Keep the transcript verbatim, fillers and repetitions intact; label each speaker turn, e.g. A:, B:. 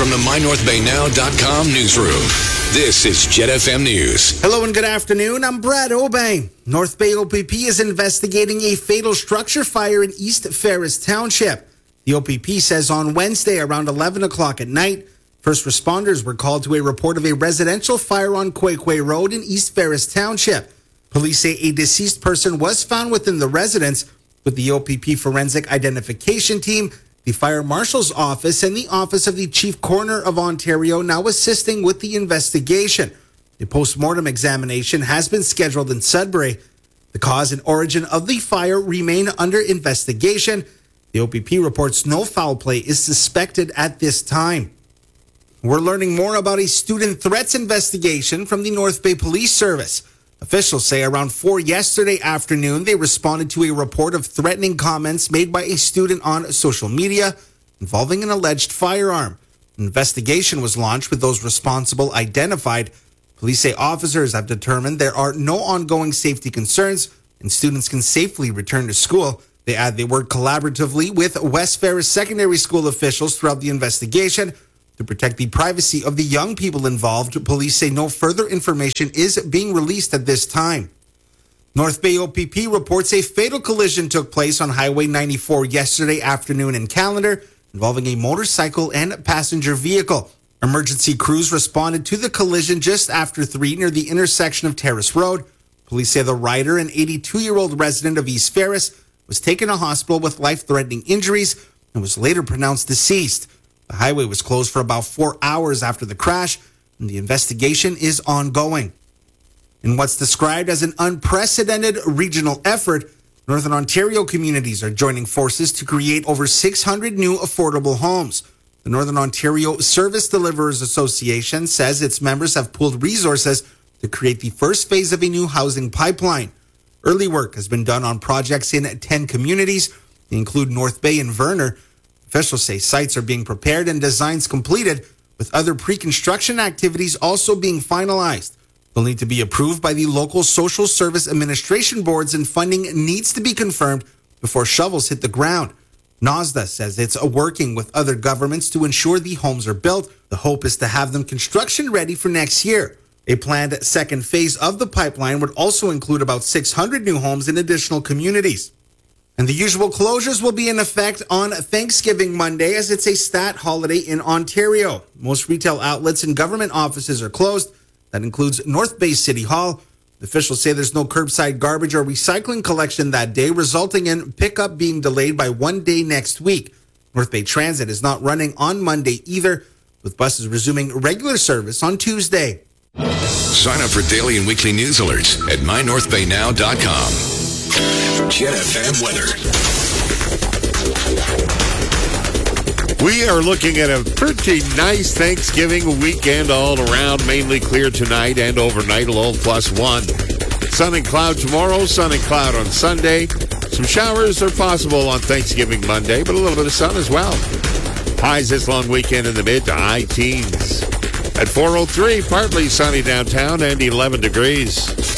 A: from the my north bay now dot com newsroom, this is Jet F M News.
B: Hello and good afternoon. I'm Brad Obey. North Bay O P P is investigating a fatal structure fire in East Ferris Township. The O P P says on Wednesday around eleven o'clock at night, first responders were called to a report of a residential fire on Quaquay Road in East Ferris Township. Police say a deceased person was found within the residence, with the O P P Forensic Identification Team, the Fire Marshal's Office, and the Office of the Chief Coroner of Ontario now assisting with the investigation. A post-mortem examination has been scheduled in Sudbury. The cause and origin of the fire remain under investigation. The O P P reports no foul play is suspected at this time. We're learning more about a student threats investigation from the North Bay Police Service. Officials say around four yesterday afternoon, they responded to a report of threatening comments made by a student on social media involving an alleged firearm. An investigation was launched with those responsible identified. Police say officers have determined there are no ongoing safety concerns and students can safely return to school. They add they worked collaboratively with West Ferris Secondary School officials throughout the investigation to protect the privacy of the young people involved. Police say no further information is being released at this time. North Bay O P P reports a fatal collision took place on Highway ninety-four yesterday afternoon in Callander, involving a motorcycle and passenger vehicle. Emergency crews responded to the collision just after three near the intersection of Terrace Road. Police say the rider, an eighty-two-year-old resident of East Ferris, was taken to hospital with life-threatening injuries and was later pronounced deceased. The highway was closed for about four hours after the crash, and the investigation is ongoing. In what's described as an unprecedented regional effort, Northern Ontario communities are joining forces to create over six hundred new affordable homes. The Northern Ontario Service Deliverers Association says its members have pooled resources to create the first phase of a new housing pipeline. Early work has been done on projects in ten communities. They include North Bay and Verner. Officials say sites are being prepared and designs completed, with other pre-construction activities also being finalized. They'll need to be approved by the local social service administration boards, and funding needs to be confirmed before shovels hit the ground. NOSDA says it's working with other governments to ensure the homes are built. The hope is to have them construction ready for next year. A planned second phase of the pipeline would also include about six hundred new homes in additional communities. And the usual closures will be in effect on Thanksgiving Monday, as it's a stat holiday in Ontario. Most retail outlets and government offices are closed. That includes North Bay City Hall. Officials say there's no curbside garbage or recycling collection that day, resulting in pickup being delayed by one day next week. North Bay Transit is not running on Monday either, with buses resuming regular service on Tuesday.
A: Sign up for daily and weekly news alerts at my north bay now dot com. Jet F M weather.
C: We are looking at a pretty nice Thanksgiving weekend all around, mainly clear tonight and overnight, a low plus one. Sun and cloud tomorrow, sun and cloud on Sunday. Some showers are possible on Thanksgiving Monday, but a little bit of sun as well. Highs this long weekend in the mid to high teens. At four oh three, partly sunny downtown and eleven degrees.